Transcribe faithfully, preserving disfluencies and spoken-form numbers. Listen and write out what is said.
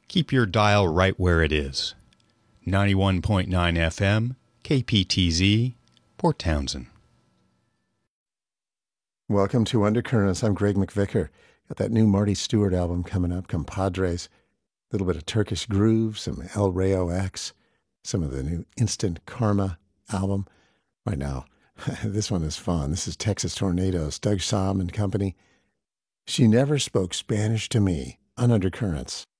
Keep your dial right where it is. ninety-one point nine F M, K P T Z, Port Townsend. Welcome to Undercurrents. I'm Greg McVicker. Got that new Marty Stewart album coming up, Compadres. A little bit of Turkish Groove, some El Rayo X, some of the new Instant Karma album. Right now, this one is fun. This is Texas Tornadoes, Doug Sahm and company. She never spoke Spanish to me on Undercurrents.